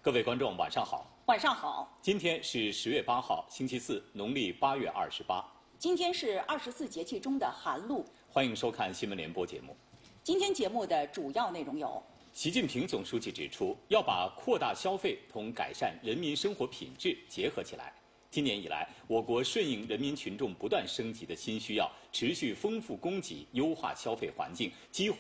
各位观众，晚上好。 晚上好。 今天是10月8号，星期四，农历8月28。 今天是24节气中的寒露。 欢迎收看新闻联播节目。 今天节目的主要内容有： 习近平总书记指出，要把扩大消费同改善人民生活品质结合起来。今年以来，我国顺应人民群众不断升级的新需要，持续丰富供给，优化消费环境，激活